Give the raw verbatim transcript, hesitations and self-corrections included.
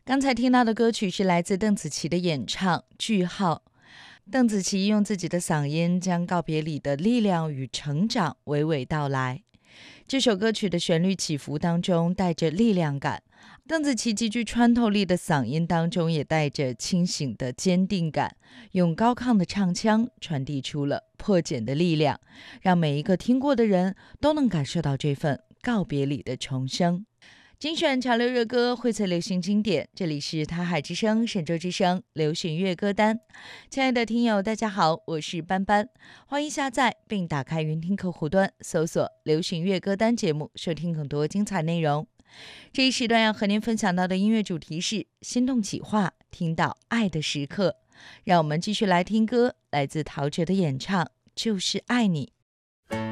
刚才听到的歌曲是来自邓紫棋的演唱《句号》。邓紫棋用自己的嗓音将告别里的力量与成长娓娓道来。这首歌曲的旋律起伏当中带着力量感，邓紫棋极具穿透力的嗓音当中也带着清醒的坚定感，用高亢的唱腔传递出了破茧的力量，让每一个听过的人都能感受到这份告别里的重生。精选潮流热歌，荟萃流行经典，这里是台海之声、神州之声流行乐歌单。亲爱的听友大家好，我是班班，欢迎下载并打开云听客户端，搜索流行乐歌单节目，收听更多精彩内容。这一时段要和您分享到的音乐主题是心动企划，听到爱的时刻。让我们继续来听歌，来自陶喆的演唱《就是爱你》。